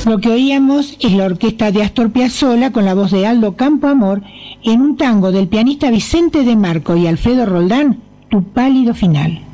Lo que oíamos es la orquesta de Astor Piazzolla con la voz de Aldo Campoamor en un tango del pianista Vicente de Marco y Alfredo Roldán, Tu pálido final.